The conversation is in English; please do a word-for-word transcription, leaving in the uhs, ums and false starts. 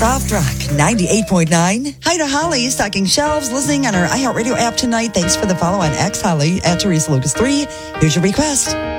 Soft Rock ninety-eight point nine. Hi to Holly, stocking shelves, listening on our iHeartRadio app tonight. Thanks for the follow on X, Holly, at Teresa Lucas three. Here's your request.